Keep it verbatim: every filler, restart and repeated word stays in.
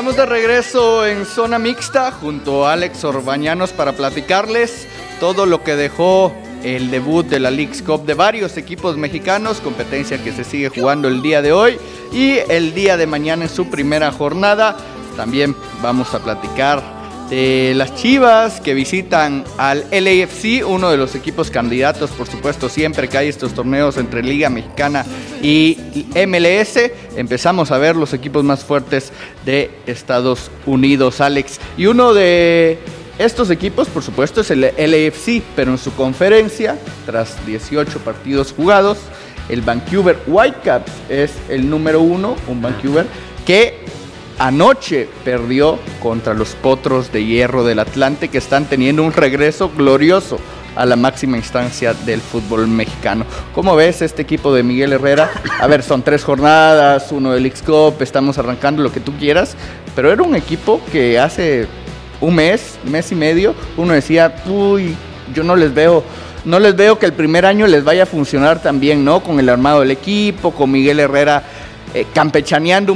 Estamos de regreso en Zona Mixta junto a Alex Orbañanos para platicarles todo lo que dejó el debut de la Leagues Cup de varios equipos mexicanos, competencia que se sigue jugando el día de hoy y el día de mañana en su primera jornada. También vamos a platicar de las Chivas que visitan al L A F C, uno de los equipos candidatos, por supuesto, siempre que hay estos torneos entre Liga Mexicana y M L S. Empezamos a ver los equipos más fuertes de Estados Unidos, Alex. Y uno de estos equipos, por supuesto, es el L A F C, pero en su conferencia, tras dieciocho partidos jugados, el Vancouver Whitecaps es el número uno, un Vancouver que anoche perdió contra los Potros de Hierro del Atlante, que están teniendo un regreso glorioso a la máxima instancia del fútbol mexicano. ¿Cómo ves este equipo de Miguel Herrera? A ver, son tres jornadas, uno de Leagues Cup, estamos arrancando lo que tú quieras, pero era un equipo que hace un mes, mes y medio, uno decía, uy, yo no les veo... No les veo que el primer año les vaya a funcionar tan bien, ¿no? Con el armado del equipo, con Miguel Herrera eh, campechaneando